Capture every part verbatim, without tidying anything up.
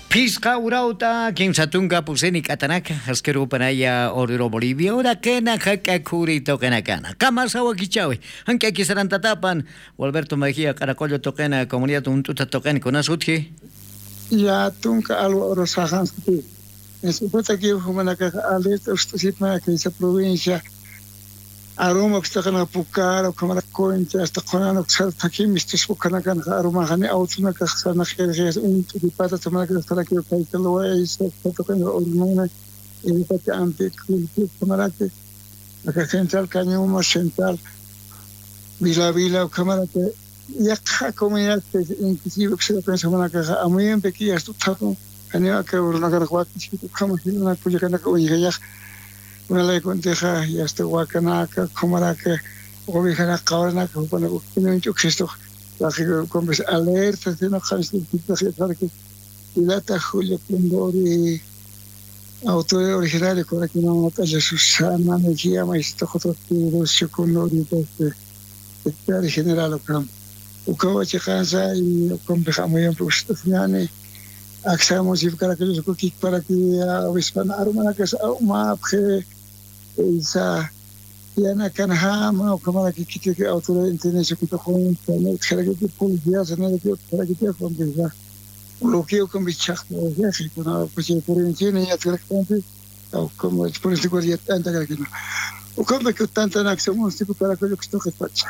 Pisca urauta, quien satunga puseni katanaka, askeru panaya oriro Bolivia, ora kena haka kuri tokena kana. Kamasawa kichawe, aunque aquí serán tatapan, o Alberto Mejía, Caracollo tokena, comunidad un tuta token con asutji. Ya tunka algo rosahanski. Es puta que humana que alerta usted que esa provincia aroma que está kana pucar o como la cointa hasta con la que está aquí mistis kana kana aroma hani autuna que está na khere un tu pata tama que está aquí que está lo es que kana hormona y que antes que como que la central caño central vila vila como que ya comunidad que inclusive que se piensa una que a muy en pequeña esto todo tenía que una cara cuatro que como si una puya que no oye una ley conteja ya este guacanaca como la que obligana cabrona que cuando tiene un chuquisto la que como es alerta de una casa de que y la ta Julio Plendori autor original con aquí no nota Susana Mejía maestro otro que los secundarios de este general o وكوا تخانسا يكون بخامويا بوستفناني أكثر موسيقى كلا يسكو كيك براكي ويسبان أرومانا كاس أو ما بخير إذا يانا كان هام أو كمان كي كتير أو ترى إنترنت يسكو تخون كنا تخرج في بوليسيا سنة كي تخرج في فون بيزا ولوكيو كم بيشخص يا أخي كنا بس يفرنتين هي تخرج فين أو كم البوليس يقول يتأنت كنا وكم بكتان تناكسو موسيقى كلا كل يكستوخ باتش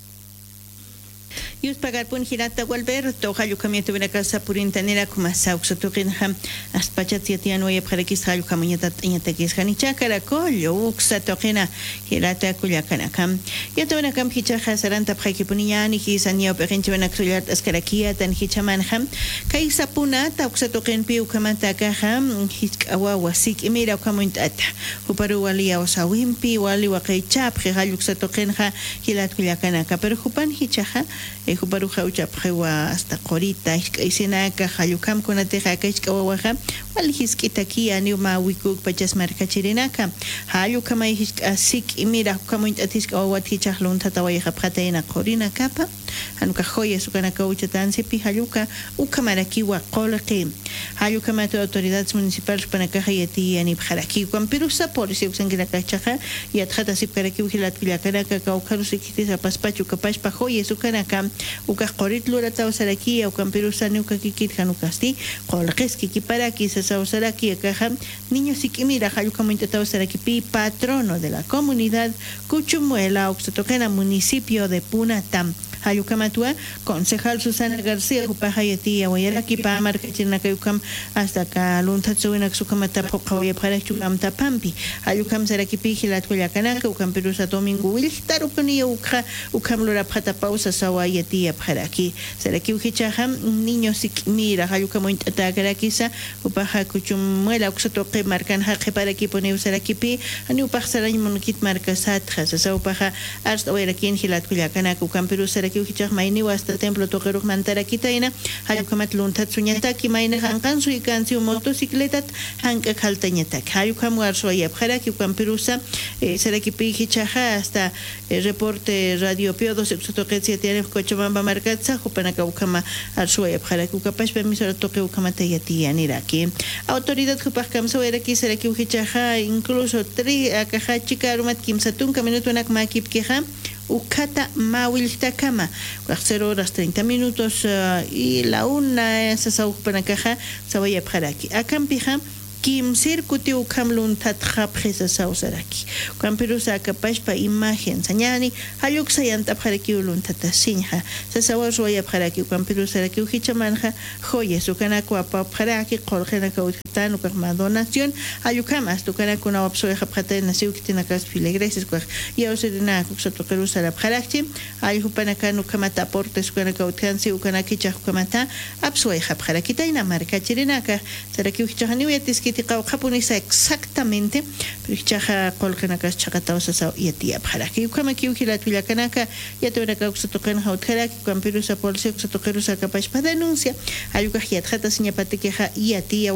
Yus pagar pun hirata Alberto halu kamieta bena casa purintanera kuma sauxo toqin ham aspachat yatian oye parekis halu kamieta nyata kis hani chakara kollo uksa toqina hirata kulyakana kam yato bena kam hicha hasaranta phaki puniani hisania operenche bena ksulat askarakia tan hichaman ham kai sapuna ta uksa toqin piu kamata ka ham hiskawa wasik imira kamunt at uparu wali osawimpi wali waqaichap halu uksa toqin ha hilat kulyakana ka pero hupan hicha ha Hubaru haucha prewa hasta corita isina ka halukam kuna te ka iskawaha wal hiskita ki ani ma wikuk pachas marka chirinaka halukam hisk asik imira kamunt atiska wati chahlun tatawaya prataina corina kapa hanuka joya sukana kaucha tanse pi haluka ukamaraki wa qolqi halukam autoridades municipales para ka hayati ani bharaki kam pirusa polisi usangila ka chaha yathata sipkaraki uhilat kilakara ka kaukaru sikitisa paspachu kapash pa joya sukana kam uka qorit lura tawsaraki au kampirusa uka kikit hanukasti qolqeski kiparaki sasawsaraki akaham niños sikimira hayukamuinta tawsaraki pi patrono de la comunidad Cuchumuela oxotokena municipio de Punatam Hayukamatua, concejal Susana García, Upahayati, Awayaki, Pamar, Kachinakayukam, hasta Kaluntatsuina, Sukamata, Pokawaya, Parachukam, Tapampi, Hayukam Sarakipi, Hilatulakanaka, Ukamperusa Domingo, Will, Tarupani, Uka, Ukamlura Pata Pausa, Sawayati, Paraki, Saraki Hichaham, Niños Mira, Hayukamunt Atakarakisa, Upaha Kuchumuela, Oxotoke, Markan Hake Paraki, Poneu Sarakipi, and Upahsaran Monukit Marcasat, Hasaupaha, Arst Oerakin, Hilatulakanaka, Ukamperusa. Kiukichak maini wasta templo tokeruk mantara kitaina hayukamat luntat sunyataki maina hankan sui kansi motocicletat hanka kaltañatak hayukam warso yap khara kiukam pirusa seraki pihichaha hasta reporte radio piodo sexotoketsia tiene cochabamba markatsa hupanaka ukama arso yap khara kiukapash permiso toke ukamata yati aniraki autoridad hupakam so eraki seraki uhichaha incluso tri akaha chikarumat kimsatun minuto nak makip keha Ukata Mawilta Kama, cero horas treinta minutos uh, y la una esa saúpa caja se vaya para aquí. A Campija, Kim Circuti Ukamlun Tatja Presa Sausaraki. Camperusa capaz pa imagen, Sanyani, Hayuk Sayanta Parakiulun Tatasinha, Sasawas Roya Paraki, Camperusa Raki Hichamanja, Joye, Sukanakua Paraki, Colgenaka Utan, Ukarmadonación, Hayukamas, Tukanakuna Opsoja Prata, Nasiukinakas Filegreses, Yaoserina, Sotokerusa la Paraki, Ayupanakanu Kamata Portes, Kanakautansi, Ukanakicha Kamata, Absueja Parakitaina, Marca Chirinaka, Saraki Hichanui, Tikau Kapunisa exactamente, pero chaja colcanakas chacataos y a tía para que como que ukila tuya canaka ya te verá que se tocan hautera que camperusa por se toquerusa capaz para denuncia ayuka hiat hata sinya patekeja y a tía voy a taja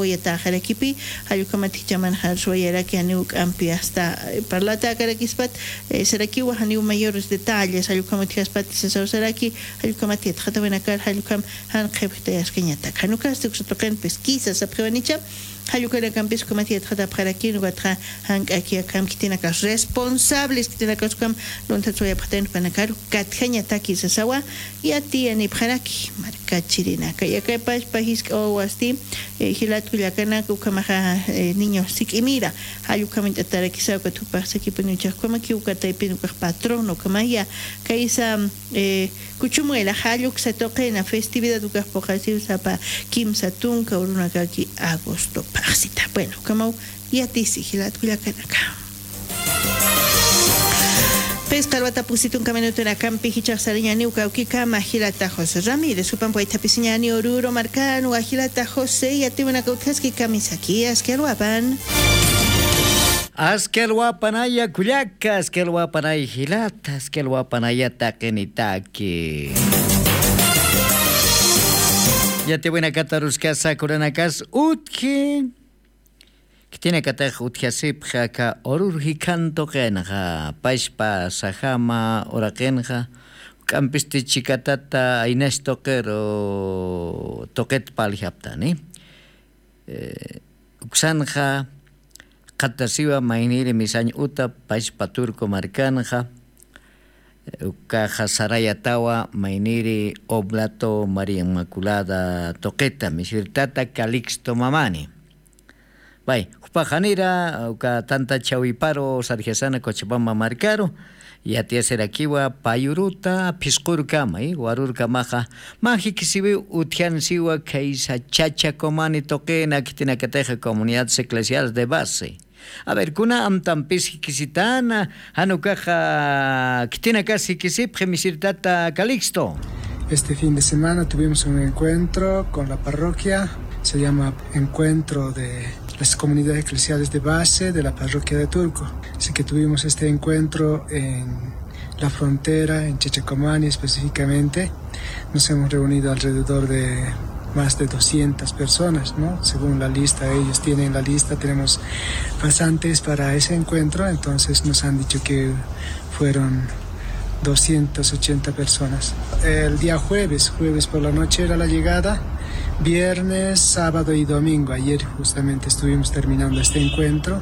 Jarekipi, Hayukamati Chaman Harsuayera, que Anuk Ampi hasta Parlata Karakispat, Seraki, Wahaniu mayores detalles, Hayukamati Aspat, Cesar Seraki, Hayukamati, Hatavenakar, Hayukam, Han Kepteas Kenyata, Hanukas, Tuxotoken, Pesquisas, Aprevanicha. Hayukara campis comatiet hada para aquí no gatra hang aquí acam que tiene que responsables que tiene que escam no te soy a paten para caro catjaña taki sasawa y a ti en ibraki marca chirina que ya que pas país o asti hilat kulakana ku kamaha niño sik y mira hayukamit atara que sa que tu pasa que penucha como que ukata y penu patrono como ya que isa kuchumuela hayuk se toque en la festividad du gaspocasil sapa kim satun ka uruna kaki agosto paxita bueno como ya ti sigilat kulakana ka pescar bata pusito un camino en la campi hichar sariñani ukauki kama hilata José Ramírez supan poeta pisiñani oruro marcano hilata José ya te una cautjaski kamisaki askelwapan Askelwapanaya kuyaka askelwapanaya hilata askelwapanaya takenitaki ya te buena kataruskas sakuranakas utki que tiene que tener utkiasipja ka orurhikanto kenja paispa sajama orakenja campisti chikatata Inés Toquero toquet paljaptani eh uksanja qatasiwa mainiri misañ uta paispa turco marcanja ukaja sarayatawa mainiri oblato María Inmaculada Toqueta misirtata Calixto Mamani Bai, upajanira, uka tanta chawiparo sarjesana Cochabamba marcaro, y a tia serakiwa payuruta piskurkama, y warurkamaja, majikisibi utian siwa kaisa chacha comani toquena que tiene que tejer comunidades eclesiales de base. A ver, kuna amtampis hikisitana, hanukaja, que tiene casi kisip, gemisirtata Calixto. Este fin de semana tuvimos un encuentro con la parroquia, se llama Encuentro de las comunidades eclesiales de base de la parroquia de Turco. Así que tuvimos este encuentro en la frontera, en Chechecomani específicamente. Nos hemos reunido alrededor de más de doscientas personas, ¿no? Según la lista, ellos tienen la lista, tenemos pasantes para ese encuentro, entonces nos han dicho que fueron doscientas ochenta personas. El día jueves, jueves por la noche era la llegada, viernes, sábado y domingo. Ayer justamente estuvimos terminando este encuentro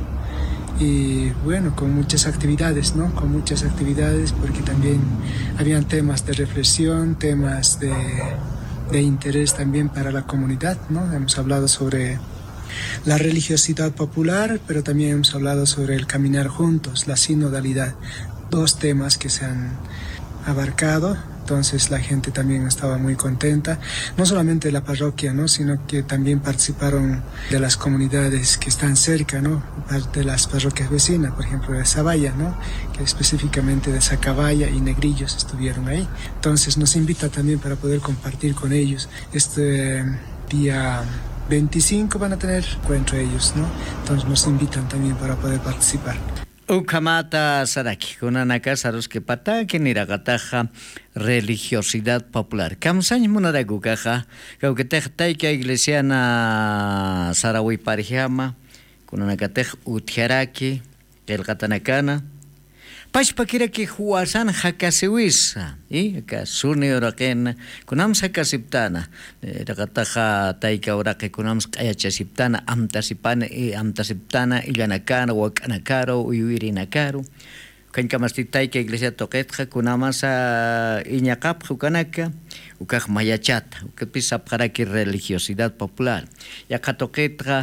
y bueno, con muchas actividades, ¿no? Con muchas actividades porque también habían temas de reflexión, temas de, de interés también para la comunidad, ¿no? Hemos hablado sobre la religiosidad popular, pero también hemos hablado sobre el caminar juntos, la sinodalidad, dos temas que se han abarcado. Entonces la gente también estaba muy contenta, no solamente de la parroquia, ¿no? Sino que también participaron de las comunidades que están cerca, ¿no? De las parroquias vecinas, por ejemplo de Zavalla, ¿no? Que específicamente de Sacabaya y Negrillos estuvieron ahí. Entonces nos invita también para poder compartir con ellos. Este día veinticinco van a tener encuentro ellos, ¿no? Entonces nos invitan también para poder participar. Ukamata saraki, kunanaka saruske pataki niragataja religiosidad popular. Kamsañ munaragukaja, kauketej taika iglesiana sarawi parjama, kunanakatej utjaraki, kelgatanakana. Pashpakira que huasan hakasiwisa, y ka suni oraken kunam sakasiptana, ragataja taika orake kunam ayachasiptana amtasipana y amtasiptana illanakana wakanakaro uyuirinakaro. Kan kamasti taika iglesia toquetja kunamasa iñakap hukanaka ukaj mayachata, ukapisa paraki religiosidad popular. Yakatoquetja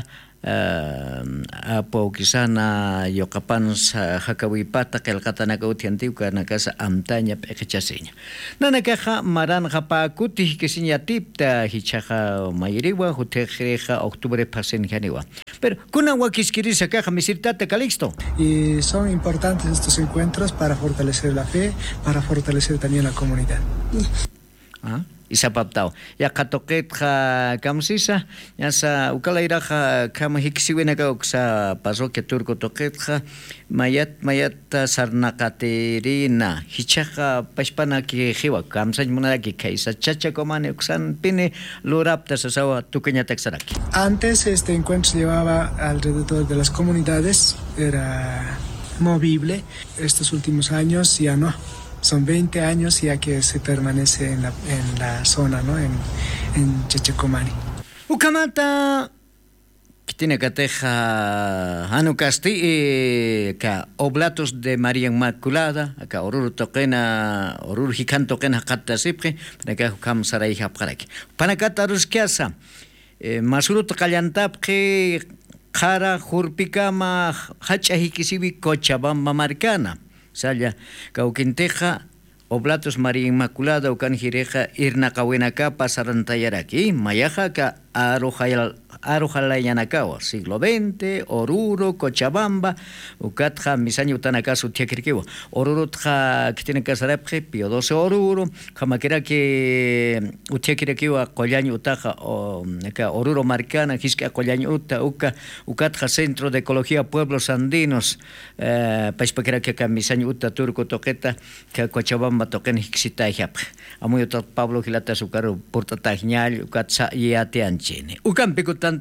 Uh, apo kisana yokapan sa hakawipata kelkatanaka utiantiuka nakasa amtaña pekechasiña nanakaja maranja pa kuti kisiña tipta hichaja mayriwa hutejreja octubre pasenjaniwa pero kuna wakiskirisa kaja misirtata Calixto. Y son importantes estos encuentros para fortalecer la fe, para fortalecer también la comunidad. ¿Ah? isapaptao ya katoqetqa kamsisa yasa ukalairaqa kama hiksiwinaka uksa parroquia Turco toqetqa mayat mayata sarnaqatirina hichaqa pashpanaki hiwa kamsañ munaraki kaysa chachakomani uksan pini lurapta sasawa tukañatak saraki. Antes este encuentro se llevaba alrededor de las comunidades, era movible. Estos últimos años ya no. Son veinte años ya que se permanece en la, en la zona, ¿no? En, en Chachacomani. Ukamata que tiene que teja Anu Casti eh, ka oblatos de María Inmaculada, acá orur toquena, orur hikan toquena katta sipre, para que ukam sarai hapkaraki. Para kata ruskiasa, eh, masuru toqallantapque Jara Jurpicama Hachahikisibi Cochabamba Marcana. Saya Cauquinteja Oblatos María Inmaculada Ucanjireja Irnacawinaka Pasarantayaraki Mayaja Ka Arojayal Arojalayanakawa siglo veinte Oruro Cochabamba Ucatja Misaño Tanaka Sutiakirkiwa Orurutja Kitinaka Sarapje Pio doce Oruro Kamakera que Utiakirkiwa Collaño Utaja o Neka Oruro Marcana Kiska Collaño Uta Uca Ucatja Centro de Ecología Pueblos Andinos eh, Paispakera que Misaño Uta Turco Toqueta que Cochabamba Toquen Hixita Japje Amuyo Pablo Gilata Sucaro Porta Tajñal Ucatza Yateanchene Ucampicutanta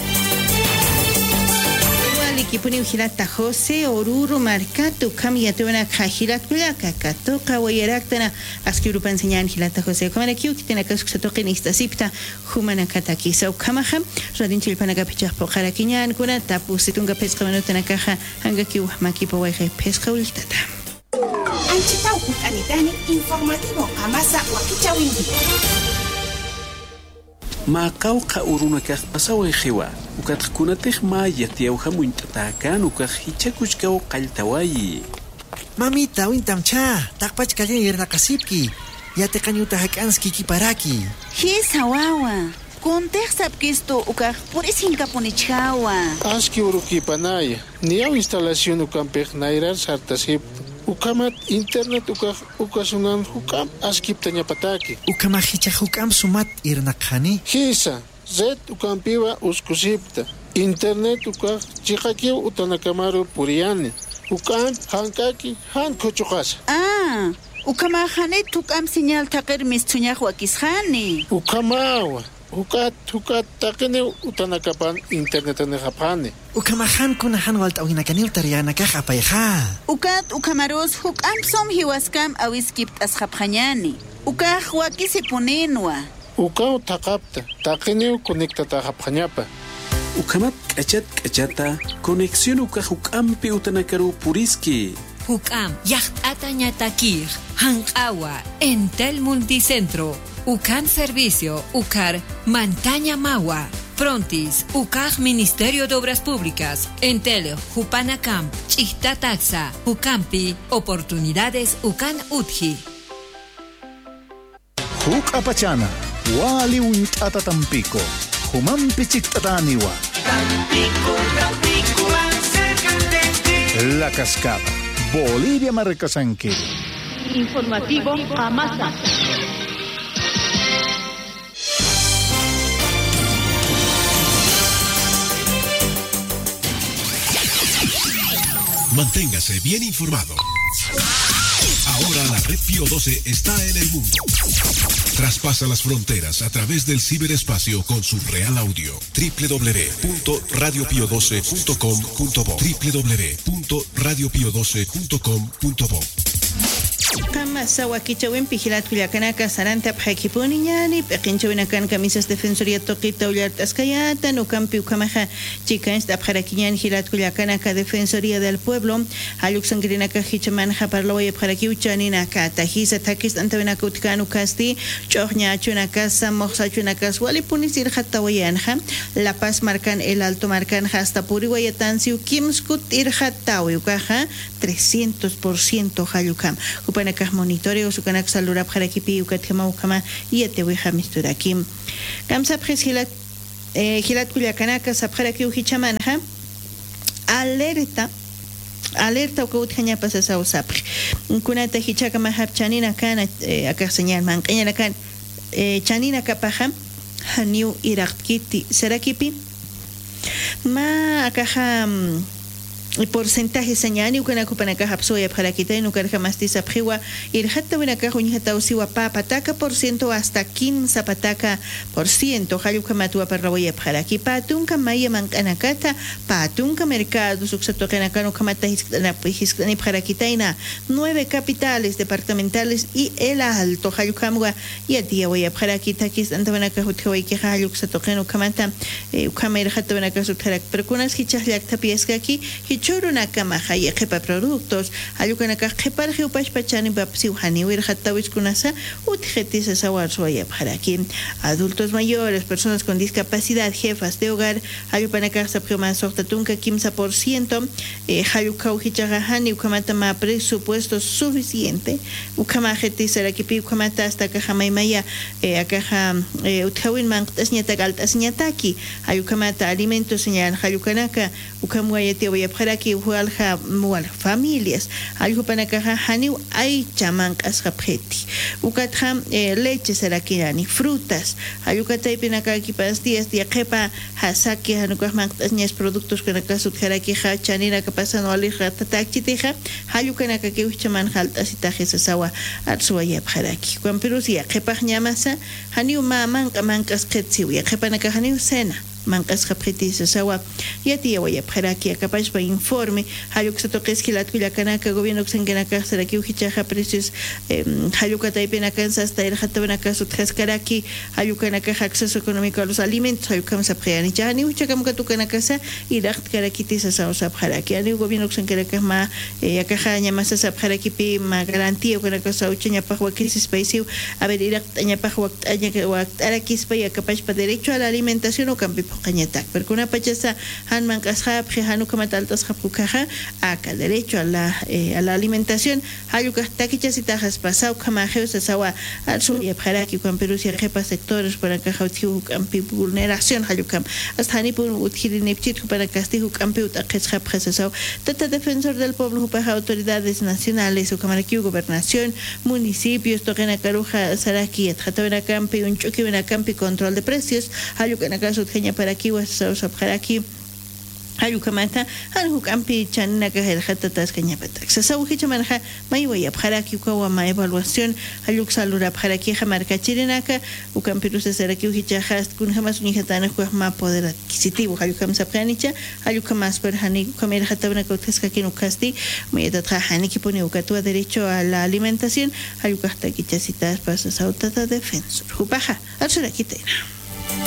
Igual equipo Gilata José Oruro Marcato Cambia Tuna Kajilat Kulaka Katoka Wayaraktana Askirupan Señan Gilata José Kamara Kiu Kitena Kaskatokenista Sipta Humana Katakisa Kamaha Radin Chilpanaga Pichah Pokarakinyan Kuna Tapu Situnga Pesca Manotana Caja Hangakiu Makipo Waje Pesca Ultata Anchitau Anitani Informativo Amasa Wakichawindi ما قوقع أورونك بسوي خوا وكات كونتخ ما يتيوها منتتاكان وكخ هيتشكوش كو قلتواي Mamita, wintamcha, takpach kanya irna kasipki. Yate kanyuta hakanski kiparaki. Hisa wawa. Kontek sapkisto ukak puris hinkapunichawa. Aski uruki panaya. Niaw instalación ukampech nairar sartasip. Ukamat internet ukak ukasunan hukam askip tanya pataki. Ukamahicha hukam sumat irna khani. Hisa, zet ukampiwa uskusipta. Internet ukak chikakiw utanakamaru puriani. Ukam hankaki han kochukas. Ah, ukamahane tukam señal takir mistuñaj wakishani. Ukamawa. Ukat ukat takene utanakapan internet ane japane. Ukamahan kunahan walt awinakaniw tariana kakapayha. Ukat ukamaros hukam som hiwaskam awiskipt asjapjanyani. Ukaj wakisipunenwa. Ukaw takapta. Takene konektata japanyapa. Ukamat kachat kachata conexión ukaj ukampi utanakaru puriski. Ukam yachtata ñatakir hankawa Entel Multicentro. Ucan Servicio, Ucar, Montaña Mawa, Prontis, Ucar Ministerio de Obras Públicas, Entel, Jupanacam, Chihtataxa, Ucampi, Oportunidades Ucan Utji. Huk Apachana, Wali Wintata Tampico, Humampi Chictataniwa. Tampico, Tampico, más cerca de ti. La Cascada, Bolivia Marcasanque. Informativo Amasa. Manténgase bien informado. Ahora la red Pío doce está en el mundo. Traspasa las fronteras a través del ciberespacio con su real audio. doble u doble u doble u punto radio pío doce punto com punto bo doble u doble u doble u punto radio pío doce punto com punto bo. Kama sawa kichawin pihilat kuliakanaka saranta phaikipuni ñani peqinchawinakan camisas defensoría toqita ullart askayata nukampi ukamaja chikans tapjarakiñan hilat kuliakanaka defensoría del pueblo haluksankirinaka hichamanja parlawaya pjarakiuchaninaka tajisa takis antawinaka utkanu kasti choqñachunaka samoqsachunaka walipuni sirjatawayanja La Paz marcan el Alto marcan hasta puriwayatansiu kimskut irjatawi ukaja trescientos por ciento halukam Upanakah monitoreo sukanak salura pjarakipi ukatkama ukama yetewiha misturakim kamsa pjesilat eh hilat kuliakanaka sapjaraki uhichamanha alerta alerta ukautjaña pasasau sapj kunata hichaka mahapchanina kana akah señal manqañana kan eh, chanina kapaja haniu iraqkiti sarakipi ma akaja um, porcentaje señani ukana kupana kaja psoya para kita y nunca jamás tisa priwa y hatta buena kaja unhata usiwa pa pataka por ciento hasta quince pataka por ciento hayu kama tu para voy para aquí patunka maya mankanakata patunka mercado suxato kana kano kama tahis ni para kita ina nueve capitales departamentales y el alto hayu kama y a día voy para kita kis anta buena kaja uthoy que hayu xato kano kama ta kama ir hatta buena kaja utharak pero kunas hichas yakta pieska aquí churuna kama haya kepa productos ayukana ka kepar hiupash pachani bapsi uhani wir hatawis kunasa utjetis asawar soya para aquí adultos mayores personas con discapacidad jefas de hogar ayupana ka sapjoma sortatunka quince por ciento eh hayuka uhichaga hani ukamata ma presupuesto suficiente ukama jetis arakipi ukamata hasta ka jamaimaya eh akaja uthawin man tasnyata galtasnyataki ayukamata alimentos señal hayukanaka ukamwayete voy a que hualja mual familias algo para caja haniu ay chamankas japeti ukatha leche sarakirani frutas ayukatay pinaka ki pas días dia kepa hasaki hanukas mantas productos que nakasu jaraki ha chanina que pasano alija tatakchiteja ayukana que uchaman haltas itajes sawa atsuaya jaraki cuan perusia kepa nyamasa haniu maman mankas ketsi ya kepa naka haniu sena mankas japretisa sawa yati waya para aquí capaz para informe hayo que se toque esquilat cuya canaka gobierno que se engana casa aquí ujichaja precios hayo que taipena cansa hasta el hatana casa utjaskaraki hayo canaka acceso económico a los alimentos hayo que se preani ya ni ucha como que tu canasa y la carakitisa sawa para aquí el gobierno que se engana ma akaja nya masa para aquí pi ma garantía que la casa ucha pa crisis país a ver ir nya pa nya que aquí es capaz para derecho a la alimentación o cambio qañatak porque una pachasa han mankasha phanu kamatal tas khapukaha aka derecho a la eh, a la alimentación hayuka takichasita has pasado kama heusa sawa su ya para que con Perú se repa sectores para que hautiu campi vulneración hayukam hasta ni por utilizar nepchit para castigo campi utakha presasao tata defensor del pueblo para autoridades nacionales o camaraqui gobernación municipios toquen a caruja saraki trataba campi un choque en campi control de precios hayuka na caso para aquí was para aquí hayukamata hanhu campi channa que el hatatas cañapata se sabe que manja mai voy a para aquí con ma evaluación hayuk salura para aquí marca chirenaka u campi se será que uhichas kun jamás ni hatana ko ma poder adquisitivo hayukam sapranicha hayukamas per hani comer hatabna que ustedes que no casti me da trajani que pone ukatua derecho a la alimentación hayukasta que chasitas pasa sautata defensor jupaja al sur aquí tena